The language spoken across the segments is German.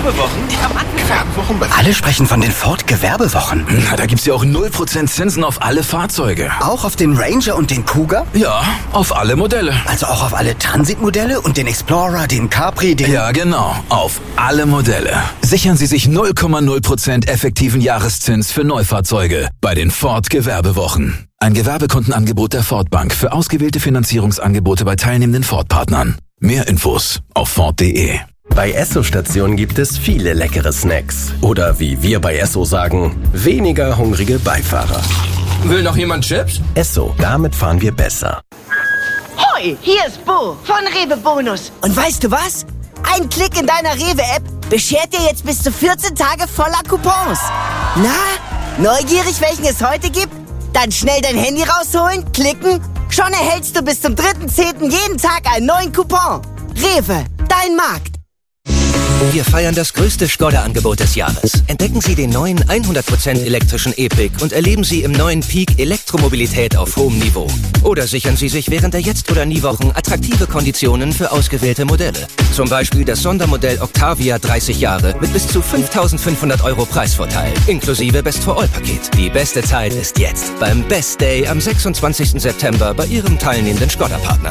Gewerbewochen? Die haben angefangen. Alle sprechen von den Ford Gewerbewochen. Na, da gibt's ja auch 0% Zinsen auf alle Fahrzeuge. Auch auf den Ranger und den Cougar? Ja, auf alle Modelle. Also auch auf alle Transit-Modelle und den Explorer, den Capri, den... Ja, genau. Auf alle Modelle. Sichern Sie sich 0,0% effektiven Jahreszins für Neufahrzeuge bei den Ford Gewerbewochen. Ein Gewerbekundenangebot der Ford Bank für ausgewählte Finanzierungsangebote bei teilnehmenden Ford-Partnern. Mehr Infos auf Ford.de. Bei Esso-Stationen gibt es viele leckere Snacks. Oder wie wir bei Esso sagen, weniger hungrige Beifahrer. Will noch jemand Chips? Esso, damit fahren wir besser. Hoi, hier ist Bo von Rewe Bonus. Und weißt du was? Ein Klick in deiner Rewe-App beschert dir jetzt bis zu 14 Tage voller Coupons. Na, neugierig, welchen es heute gibt? Dann schnell dein Handy rausholen, klicken. Schon erhältst du bis zum 3.10. jeden Tag einen neuen Coupon. Rewe, dein Markt. Wir feiern das größte Skoda-Angebot des Jahres. Entdecken Sie den neuen 100% elektrischen E-Pick und erleben Sie im neuen Peak Elektromobilität auf hohem Niveau. Oder sichern Sie sich während der Jetzt- oder Nie-Wochen attraktive Konditionen für ausgewählte Modelle. Zum Beispiel das Sondermodell Octavia 30 Jahre mit bis zu 5.500 € Preisvorteil, inklusive Best-for-All-Paket. Die beste Zeit ist jetzt beim Best Day am 26. September bei Ihrem teilnehmenden Skoda-Partner.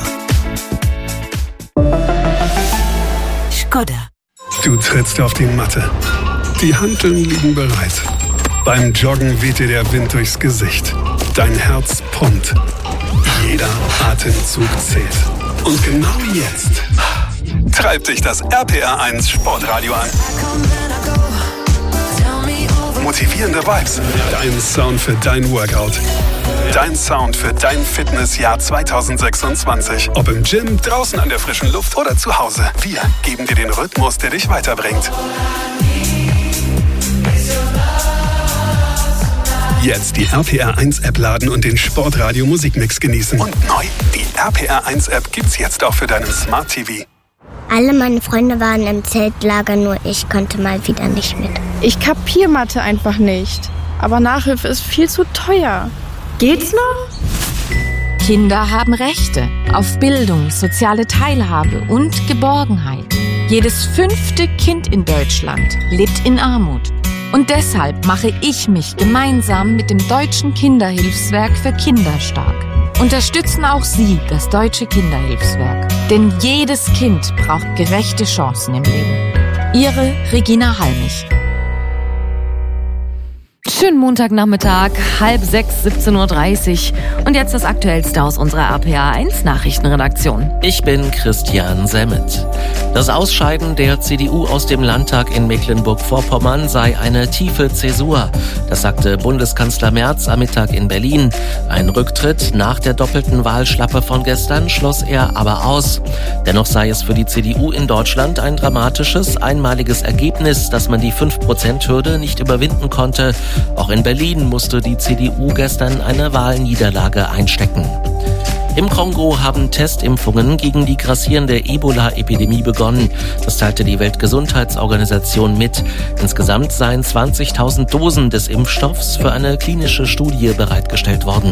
Skoda. Du trittst auf die Matte. Die Hanteln liegen bereit. Beim Joggen weht dir der Wind durchs Gesicht. Dein Herz pumpt. Jeder Atemzug zählt. Und genau jetzt treibt dich das RPR1 Sportradio an. Motivierende Vibes. Dein Sound für dein Workout. Dein Sound für dein Fitnessjahr 2026. Ob im Gym, draußen an der frischen Luft oder zu Hause. Wir geben dir den Rhythmus, der dich weiterbringt. Jetzt die RPR1-App laden und den Sportradio-Musikmix genießen. Und neu, die RPR1-App gibt's jetzt auch für deinen Smart TV. Alle meine Freunde waren im Zeltlager, nur ich konnte mal wieder nicht mit. Ich kapier Mathe einfach nicht. Aber Nachhilfe ist viel zu teuer. Geht's noch? Kinder haben Rechte auf Bildung, soziale Teilhabe und Geborgenheit. Jedes 5. Kind in Deutschland lebt in Armut. Und deshalb mache ich mich gemeinsam mit dem Deutschen Kinderhilfswerk für Kinder stark. Unterstützen auch Sie das Deutsche Kinderhilfswerk. Denn jedes Kind braucht gerechte Chancen im Leben. Ihre Regina Halmich. Schönen Montagnachmittag, 5:30, 17:30 Uhr. Und jetzt das Aktuellste aus unserer RPA1 Nachrichtenredaktion. Ich bin Christian Semmet. Das Ausscheiden der CDU aus dem Landtag in Mecklenburg-Vorpommern sei eine tiefe Zäsur. Das sagte Bundeskanzler Merz am Mittag in Berlin. Ein Rücktritt nach der doppelten Wahlschlappe von gestern schloss er aber aus. Dennoch sei es für die CDU in Deutschland ein dramatisches, einmaliges Ergebnis, dass man die 5%-Hürde nicht überwinden konnte. Auch in Berlin musste die CDU gestern eine Wahlniederlage einstecken. Im Kongo haben Testimpfungen gegen die grassierende Ebola-Epidemie begonnen. Das teilte die Weltgesundheitsorganisation mit. Insgesamt seien 20.000 Dosen des Impfstoffs für eine klinische Studie bereitgestellt worden.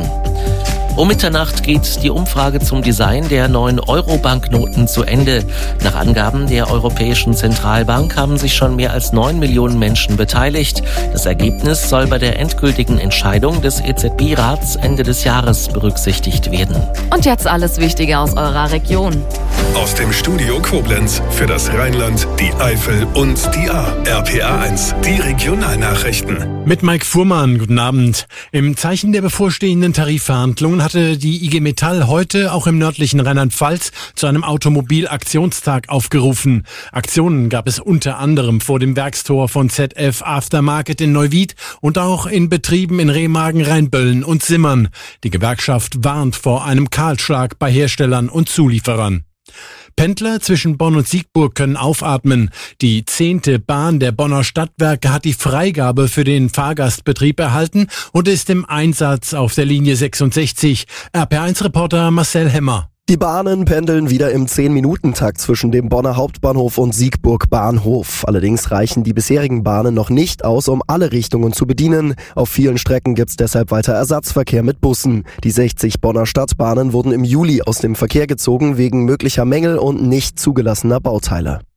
Um Mitternacht geht die Umfrage zum Design der neuen Euro-Banknoten zu Ende. Nach Angaben der Europäischen Zentralbank haben sich schon mehr als 9 Millionen Menschen beteiligt. Das Ergebnis soll bei der endgültigen Entscheidung des EZB-Rats Ende des Jahres berücksichtigt werden. Und jetzt alles Wichtige aus eurer Region. Aus dem Studio Koblenz für das Rheinland, die Eifel und die A. RPA1, die Regionalnachrichten. Mit Mike Fuhrmann, guten Abend. Im Zeichen der bevorstehenden Tarifverhandlungen hatte die IG Metall heute auch im nördlichen Rheinland-Pfalz zu einem Automobilaktionstag aufgerufen. Aktionen gab es unter anderem vor dem Werkstor von ZF Aftermarket in Neuwied und auch in Betrieben in Remagen, Rheinböllen und Simmern. Die Gewerkschaft warnt vor einem Kahlschlag bei Herstellern und Zulieferern. Pendler zwischen Bonn und Siegburg können aufatmen. Die 10. Bahn der Bonner Stadtwerke hat die Freigabe für den Fahrgastbetrieb erhalten und ist im Einsatz auf der Linie 66. RPA1-Reporter Marcel Hemmer. Die Bahnen pendeln wieder im 10-Minuten-Takt zwischen dem Bonner Hauptbahnhof und Siegburg Bahnhof. Allerdings reichen die bisherigen Bahnen noch nicht aus, um alle Richtungen zu bedienen. Auf vielen Strecken gibt's deshalb weiter Ersatzverkehr mit Bussen. Die 60 Bonner Stadtbahnen wurden im Juli aus dem Verkehr gezogen wegen möglicher Mängel und nicht zugelassener Bauteile.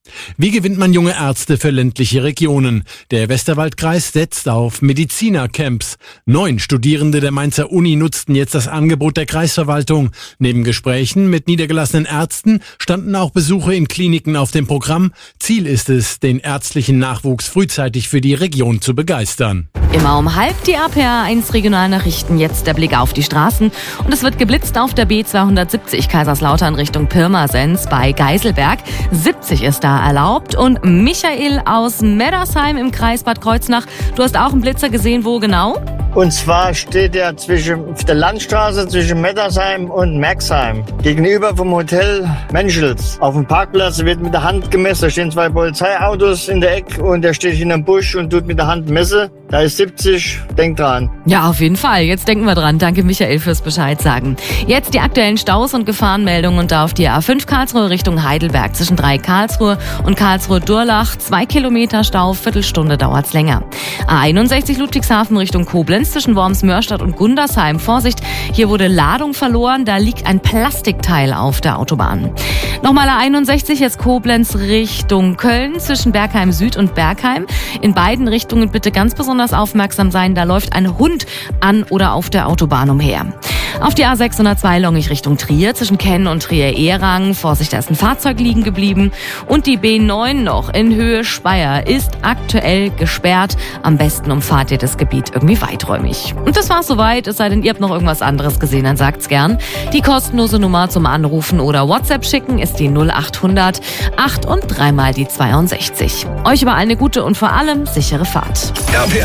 Wie gewinnt man junge Ärzte für ländliche Regionen? Der Westerwaldkreis setzt auf Medizinercamps. 9 Studierende der Mainzer Uni nutzten jetzt das Angebot der Kreisverwaltung. Neben Gesprächen mit niedergelassenen Ärzten standen auch Besuche in Kliniken auf dem Programm. Ziel ist es, den ärztlichen Nachwuchs frühzeitig für die Region zu begeistern. Immer um halb die APA1 Regionalnachrichten, jetzt der Blick auf die Straßen. Und es wird geblitzt auf der B270 Kaiserslautern Richtung Pirmasens bei Geiselberg. 70 ist da erlaubt. Und Michael aus Meddersheim im Kreis Bad Kreuznach, du hast auch einen Blitzer gesehen, wo genau? Und zwar steht er auf der Landstraße zwischen Meddersheim und Merxheim. Gegenüber vom Hotel Menschels. Auf dem Parkplatz wird mit der Hand gemessen. Da stehen 2 Polizeiautos in der Ecke und der steht hinterm Busch und tut mit der Hand messen. Da ist 70, denk dran. Ja, auf jeden Fall. Jetzt denken wir dran. Danke Michael fürs Bescheid sagen. Jetzt die aktuellen Staus und Gefahrenmeldungen und da auf die A5 Karlsruhe Richtung Heidelberg zwischen 3 Karlsruhe und Karlsruhe-Durlach. 2 Kilometer Stau, Viertelstunde dauert's länger. A61 Ludwigshafen Richtung Koblenz zwischen Worms-Mörstadt und Gundersheim. Vorsicht, hier wurde Ladung verloren. Da liegt ein Plastikteil auf der Autobahn. Nochmal A61 jetzt Koblenz Richtung Köln zwischen Bergheim Süd und Bergheim. In beiden Richtungen bitte ganz besonders aufmerksam sein. Da läuft ein Hund an oder auf der Autobahn umher. Auf die A602 Longich Richtung Trier zwischen Kenn und Trier-Ehrang. Vorsicht, da ist ein Fahrzeug liegen geblieben. Und die B9 noch in Höhe Speyer ist aktuell gesperrt. Am besten umfahrt ihr das Gebiet irgendwie weiträumig. Und das war's soweit. Es sei denn, ihr habt noch irgendwas anderes gesehen, dann sagt's gern. Die kostenlose Nummer zum Anrufen oder WhatsApp schicken ist die 0800 8 und 3 mal die 62. Euch überall eine gute und vor allem sichere Fahrt. RPA